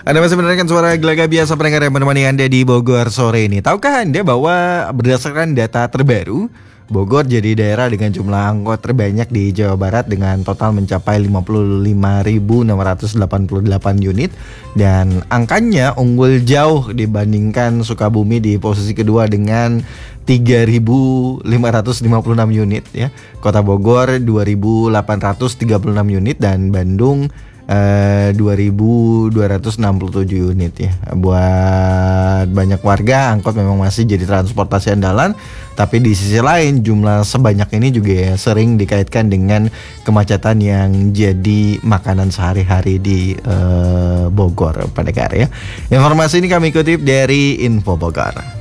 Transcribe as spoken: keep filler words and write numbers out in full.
Anda masih mendengarkan suara Gelaga Biasa pendengar yang menemani Anda di Bogor sore ini. Tahukah Anda bahwa berdasarkan data terbaru, Bogor jadi daerah dengan jumlah angkot terbanyak di Jawa Barat dengan total mencapai lima puluh lima ribu enam ratus delapan puluh delapan unit, dan angkanya unggul jauh dibandingkan Sukabumi di posisi kedua dengan tiga ribu lima ratus lima puluh enam unit ya. Kota Bogor dua ribu delapan ratus tiga puluh enam unit dan Bandung Uh, dua ribu dua ratus enam puluh tujuh unit ya. Buat banyak warga, angkot memang masih jadi transportasi andalan. Tapi di sisi lain, jumlah sebanyak ini juga ya, sering dikaitkan dengan kemacetan yang jadi makanan sehari-hari di uh, Bogor, pendengar ya. Informasi ini kami kutip dari Info Bogor.